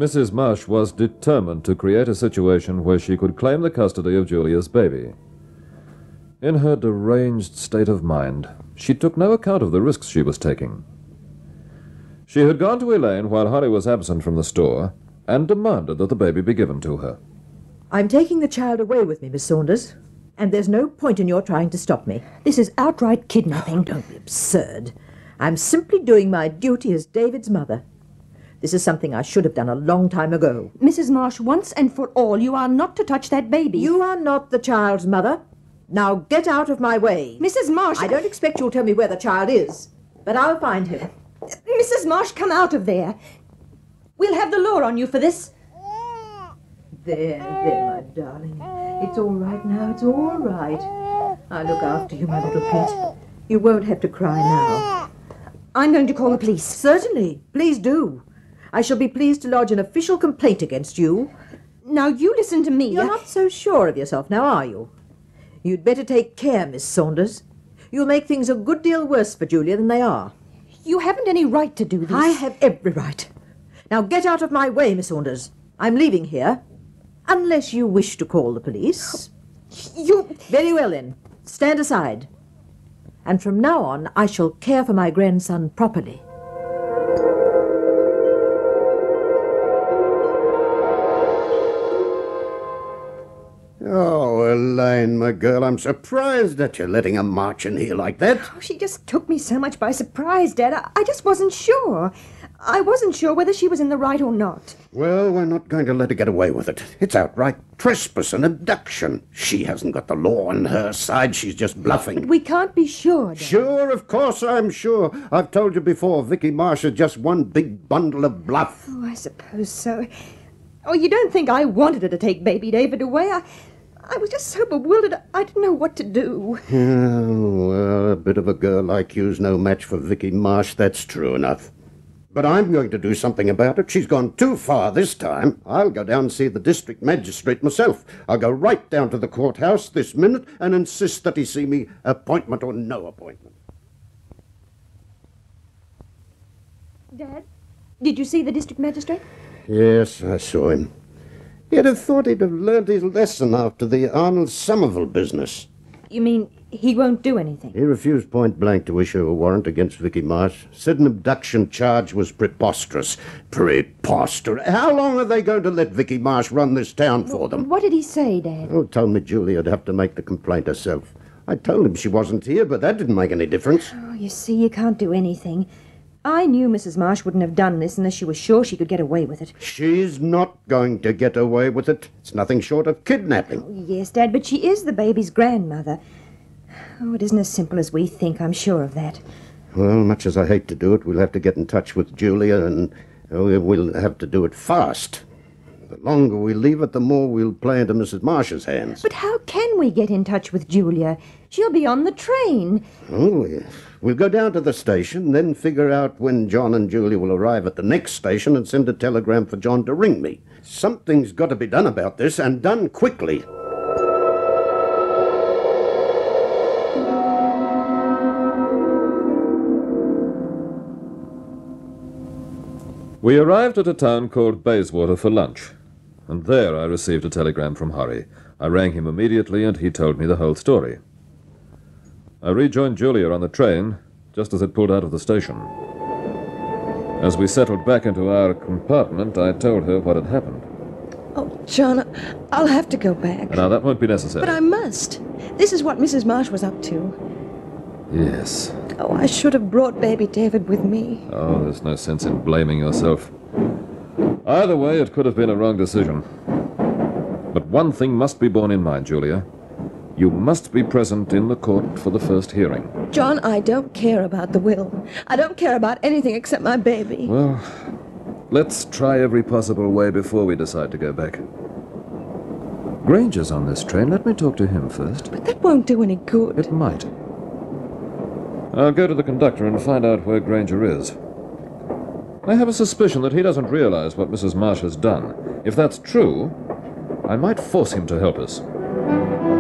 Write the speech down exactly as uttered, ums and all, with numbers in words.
Missus Marsh was determined to create a situation where she could claim the custody of Julia's baby. In her deranged state of mind, she took no account of the risks she was taking. She had gone to Elaine while Harry was absent from the store and demanded that the baby be given to her. I'm taking the child away with me, Miss Saunders, and there's no point in your trying to stop me. This is outright kidnapping. Oh, don't be absurd. I'm simply doing my duty as David's mother. This is something I should have done a long time ago. Missus Marsh, once and for all, you are not to touch that baby. You are not the child's mother. Now get out of my way. Missus Marsh... I don't expect you'll tell me where the child is, but I'll find him. Missus Marsh, come out of there. We'll have the law on you for this. There, there, my darling. It's all right now, it's all right. I'll look after you, my little pet. You won't have to cry now. I'm going to call the police. Certainly. Please do. I shall be pleased to lodge an official complaint against you. Now, you listen to me. You're not so sure of yourself now, are you? You'd better take care, Miss Saunders. You'll make things a good deal worse for Julia than they are. You haven't any right to do this. I have every right. Now get out of my way, Miss Saunders. I'm leaving here. Unless you wish to call the police. You... Very well, then. Stand aside. And from now on, I shall care for my grandson properly. Oh, Elaine, my girl, I'm surprised that you're letting her march in here like that. Oh, she just took me so much by surprise, Dad. I, I just wasn't sure. I wasn't sure whether she was in the right or not. Well, we're not going to let her get away with it. It's outright trespass and abduction. She hasn't got the law on her side. She's just bluffing. But we can't be sure, Dad. Sure, of course I'm sure. I've told you before, Vicky Marsh is just one big bundle of bluff. Oh, I suppose so. Oh, you don't think I wanted her to take baby David away? I... I was just so bewildered, I didn't know what to do. Oh, well, a bit of a girl like you's no match for Vicky Marsh, that's true enough. But I'm going to do something about it. She's gone too far this time. I'll go down and see the district magistrate myself. I'll go right down to the courthouse this minute and insist that he see me, appointment or no appointment. Dad, did you see the district magistrate? Yes, I saw him. You'd have thought he'd have learned his lesson after the Arnold Somerville business. You mean he won't do anything? He refused point blank to issue a warrant against Vicky Marsh. Said an abduction charge was preposterous. Preposterous. How long are they going to let Vicky Marsh run this town for them? What did he say, Dad? Oh, told me Julia'd have to make the complaint herself. I told him she wasn't here, but that didn't make any difference. Oh, you see, you can't do anything. I knew Missus Marsh wouldn't have done this unless she was sure she could get away with it. She's not going to get away with it. It's nothing short of kidnapping. Oh, yes, Dad, but she is the baby's grandmother. Oh, it isn't as simple as we think, I'm sure of that. Well, much as I hate to do it, we'll have to get in touch with Julia, and oh, we'll have to do it fast. The longer we leave it, the more we'll play into Missus Marsh's hands. But how can we get in touch with Julia? She'll be on the train. Oh, yes. We'll go down to the station, then figure out when John and Julia will arrive at the next station and send a telegram for John to ring me. Something's got to be done about this, and done quickly. We arrived at a town called Bayswater for lunch, and there I received a telegram from Harry. I rang him immediately, and he told me the whole story. I rejoined Julia on the train just as it pulled out of the station. As we settled back into our compartment, I told her what had happened. Oh, John, I'll have to go back. Now, that won't be necessary. But I must. This is what Missus Marsh was up to. Yes. Oh, I should have brought baby David with me. Oh, there's no sense in blaming yourself. Either way, it could have been a wrong decision. But one thing must be borne in mind, Julia. You must be present in the court for the first hearing. John, I don't care about the will. I don't care about anything except my baby. Well, let's try every possible way before we decide to go back. Granger's on this train. Let me talk to him first. But that won't do any good. It might. I'll go to the conductor and find out where Granger is. I have a suspicion that he doesn't realize what Missus Marsh has done. If that's true, I might force him to help us.